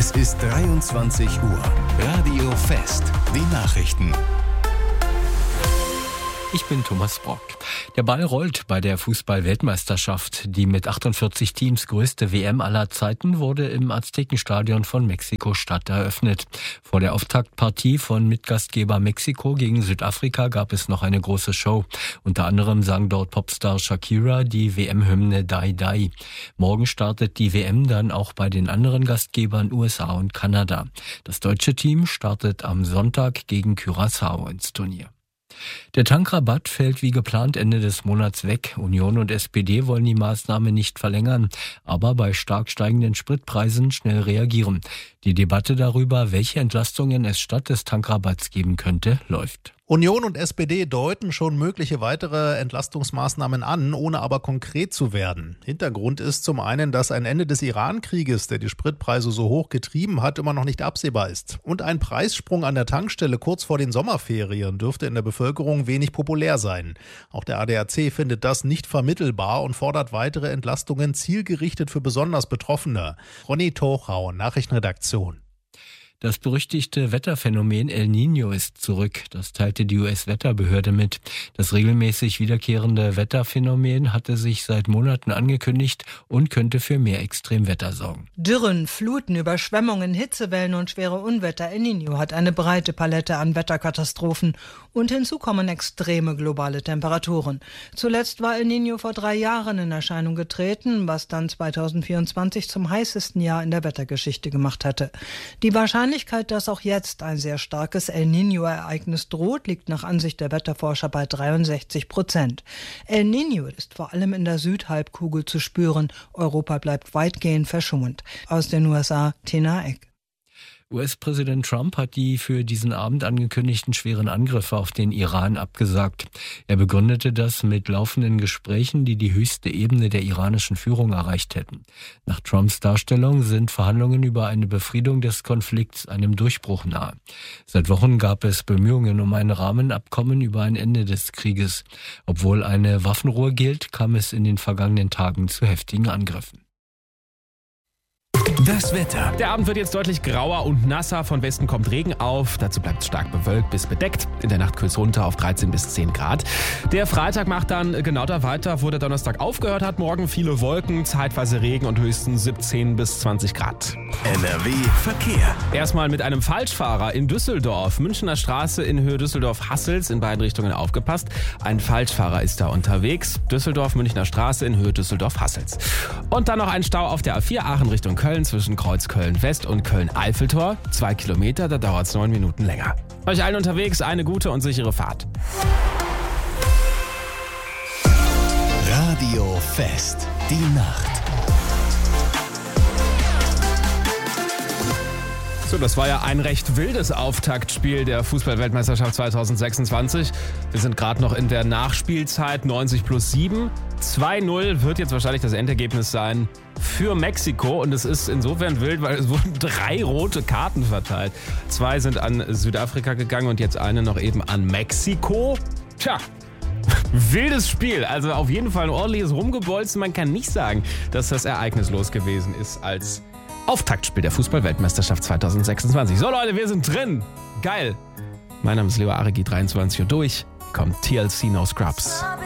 Es ist 23 Uhr. Radio Fest. Die Nachrichten. Ich bin Thomas Brock. Der Ball rollt bei der Fußball-Weltmeisterschaft. Die mit 48 Teams größte WM aller Zeiten wurde im Aztekenstadion von Mexiko-Stadt eröffnet. Vor der Auftaktpartie von Mitgastgeber Mexiko gegen Südafrika gab es noch eine große Show. Unter anderem sang dort Popstar Shakira die WM-Hymne Die Die. Morgen startet die WM dann auch bei den anderen Gastgebern USA und Kanada. Das deutsche Team startet am Sonntag gegen Curaçao ins Turnier. Der Tankrabatt fällt wie geplant Ende des Monats weg. Union und SPD wollen die Maßnahme nicht verlängern, aber bei stark steigenden Spritpreisen schnell reagieren. Die Debatte darüber, welche Entlastungen es statt des Tankrabatts geben könnte, läuft. Union und SPD deuten schon mögliche weitere Entlastungsmaßnahmen an, ohne aber konkret zu werden. Hintergrund ist zum einen, dass ein Ende des Iran-Krieges, der die Spritpreise so hoch getrieben hat, immer noch nicht absehbar ist. Und ein Preissprung an der Tankstelle kurz vor den Sommerferien dürfte in der Bevölkerung wenig populär sein. Auch der ADAC findet das nicht vermittelbar und fordert weitere Entlastungen zielgerichtet für besonders Betroffene. Ronny Tochau, Nachrichtenredaktion. Das berüchtigte Wetterphänomen El Niño ist zurück. Das teilte die US-Wetterbehörde mit. Das regelmäßig wiederkehrende Wetterphänomen hatte sich seit Monaten angekündigt und könnte für mehr Extremwetter sorgen. Dürren, Fluten, Überschwemmungen, Hitzewellen und schwere Unwetter. El Niño hat eine breite Palette an Wetterkatastrophen. Und hinzu kommen extreme globale Temperaturen. Zuletzt war El Niño vor 3 Jahren in Erscheinung getreten, was dann 2024 zum heißesten Jahr in der Wettergeschichte gemacht hätte. Die Wahrscheinlichkeit, dass auch jetzt ein sehr starkes El Niño-Ereignis droht, liegt nach Ansicht der Wetterforscher bei 63%. El Niño ist vor allem in der Südhalbkugel zu spüren. Europa bleibt weitgehend verschont. Aus den USA, Tina Eck. US-Präsident Trump hat die für diesen Abend angekündigten schweren Angriffe auf den Iran abgesagt. Er begründete das mit laufenden Gesprächen, die die höchste Ebene der iranischen Führung erreicht hätten. Nach Trumps Darstellung sind Verhandlungen über eine Befriedung des Konflikts einem Durchbruch nahe. Seit Wochen gab es Bemühungen um ein Rahmenabkommen über ein Ende des Krieges. Obwohl eine Waffenruhe gilt, kam es in den vergangenen Tagen zu heftigen Angriffen. Das Wetter. Der Abend wird jetzt deutlich grauer und nasser. Von Westen kommt Regen auf. Dazu bleibt es stark bewölkt bis bedeckt. In der Nacht kühlt es runter auf 13 bis 10 Grad. Der Freitag macht dann genau da weiter, wo der Donnerstag aufgehört hat. Morgen viele Wolken, zeitweise Regen und höchstens 17 bis 20 Grad. NRW Verkehr. Erstmal mit einem Falschfahrer in Düsseldorf. Münchner Straße in Höhe Düsseldorf-Hassels, in beiden Richtungen aufgepasst. Ein Falschfahrer ist da unterwegs. Düsseldorf, Münchner Straße in Höhe Düsseldorf-Hassels. Und dann noch ein Stau auf der A4 Aachen Richtung Köln zwischen Kreuz Köln-West und Köln-Eiffeltor. 2 Kilometer, da dauert es 9 Minuten länger. Euch allen unterwegs eine gute und sichere Fahrt. Radio Fest. Die Nacht. So, das war ja ein recht wildes Auftaktspiel der Fußball-Weltmeisterschaft 2026. Wir sind gerade noch in der Nachspielzeit, 90+7. 2-0 wird jetzt wahrscheinlich das Endergebnis sein für Mexiko. Und es ist insofern wild, weil es wurden 3 rote Karten verteilt. 2 sind an Südafrika gegangen und jetzt eine noch eben an Mexiko. Tja, wildes Spiel. Also auf jeden Fall ein ordentliches Rumgebolzen. Man kann nicht sagen, dass das ereignislos gewesen ist als Auftaktspiel der Fußball-Weltmeisterschaft 2026. So Leute, wir sind drin. Geil. Mein Name ist Leo Aregi, 23 Uhr durch. Kommt TLC No Scrubs.